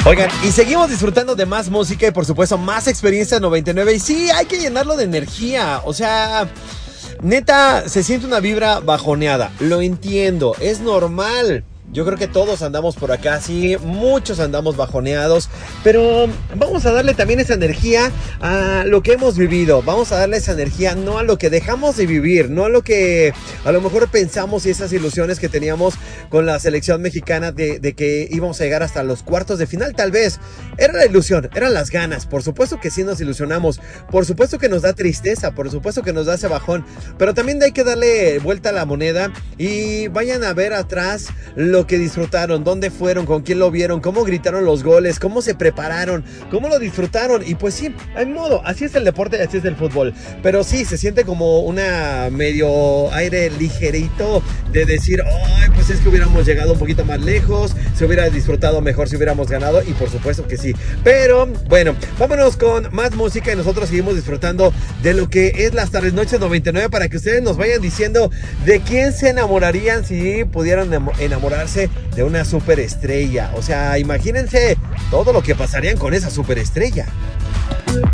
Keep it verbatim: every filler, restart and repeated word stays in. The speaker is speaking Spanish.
Oigan, y seguimos disfrutando de más música y por supuesto más experiencia noventa y nueve. Y sí, hay que llenarlo de energía. O sea, neta, se siente una vibra bajoneada. Lo entiendo, es normal. Yo creo que todos andamos por acá, sí, muchos andamos bajoneados, pero vamos a darle también esa energía a lo que hemos vivido, vamos a darle esa energía no a lo que dejamos de vivir, no a lo que a lo mejor pensamos y esas ilusiones que teníamos con la selección mexicana de, de que íbamos a llegar hasta los cuartos de final, tal vez. Era la ilusión, eran las ganas, por supuesto que sí nos ilusionamos, por supuesto que nos da tristeza, por supuesto que nos da ese bajón, pero también hay que darle vuelta a la moneda y vayan a ver atrás lo que disfrutaron, dónde fueron, con quién lo vieron, cómo gritaron los goles, cómo se prepararon, cómo lo disfrutaron. Y pues sí, hay modo, así es el deporte, así es el fútbol, pero sí, se siente como una medio aire ligerito de decir, ay, pues es que hubiéramos llegado un poquito más lejos, se hubiera disfrutado mejor si hubiéramos ganado, y por supuesto que sí, pero bueno, vámonos con más música y nosotros seguimos disfrutando de lo que es las tardes noches noventa y nueve para que ustedes nos vayan diciendo de quién se enamorarían si pudieran enamorarse de una superestrella. O sea, imagínense todo lo que pasarían con esa superestrella.